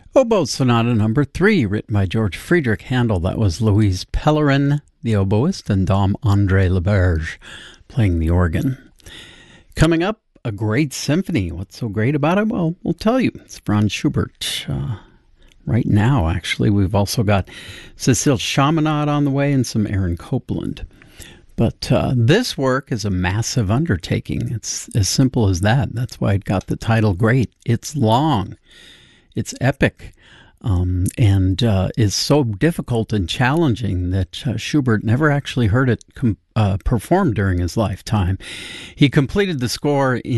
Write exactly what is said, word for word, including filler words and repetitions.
Oboe Sonata Number Three, written by George Friedrich Handel. That was Louise Pellerin, the oboist, and Dom André Leberge playing the organ. Coming up, a great symphony. What's so great about it? Well, we'll tell you. It's Franz Schubert. Uh, right now, actually, we've also got Cécile Chaminade on the way and some Aaron Copland. But uh, this work is a massive undertaking. It's as simple as that. That's why it got the title great. It's long. It's epic, um, and uh, is so difficult and challenging that uh, Schubert never actually heard it com- uh, performed during his lifetime. He completed the score in